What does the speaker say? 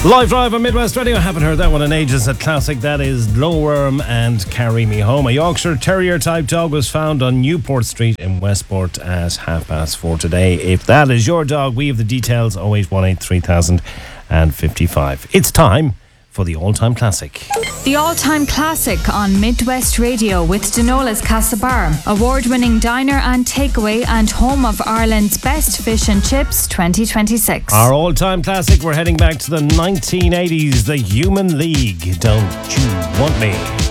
Live Drive on Midwest Radio. I haven't heard that one in ages. A classic. That is Glowworm and Carry Me Home. A Yorkshire Terrier type dog was found on Newport Street in Westport at 4:30 today. If that is your dog, we have the details. 0818 3000 and 55. It's time for the all-time classic. The all-time classic on Midwest Radio with Denola's Castlebar, award-winning diner and takeaway and home of Ireland's best fish and chips 2026. Our all-time classic, we're heading back to the 1980s, the Human League. Don't You Want Me?